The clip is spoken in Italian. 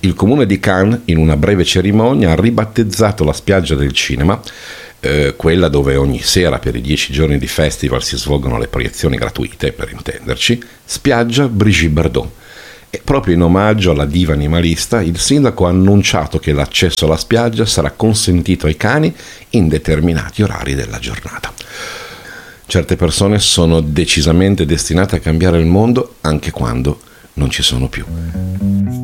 Il comune di Cannes, in una breve cerimonia, ha ribattezzato la spiaggia del cinema, quella dove ogni sera per i 10 giorni di festival si svolgono le proiezioni gratuite, per intenderci, spiaggia Brigitte Bardot. E proprio in omaggio alla diva animalista, il sindaco ha annunciato che l'accesso alla spiaggia sarà consentito ai cani in determinati orari della giornata. Certe persone sono decisamente destinate a cambiare il mondo anche quando non ci sono più.